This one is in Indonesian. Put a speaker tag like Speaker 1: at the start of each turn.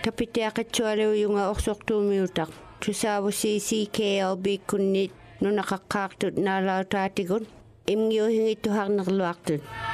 Speaker 1: Tapitiaqatsualeu yunga orsortuumiutaq tusaavusi CKLB kunnit nunaqaqqaartut naalautaatigut imngiuhingittuharnerluartut